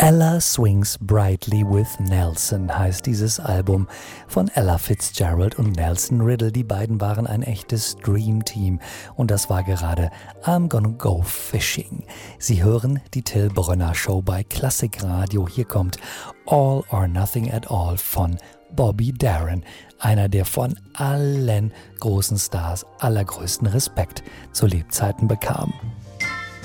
Ella Swings Brightly with Nelson heißt dieses Album von Ella Fitzgerald und Nelson Riddle. Die beiden waren ein echtes Dream-Team und das war gerade I'm Gonna Go Fishing. Sie hören die Till Brönner Show bei Klassikradio. Hier kommt All or Nothing at All von Bobby Darin, einer, der von allen großen Stars allergrößten Respekt zu Lebzeiten bekam.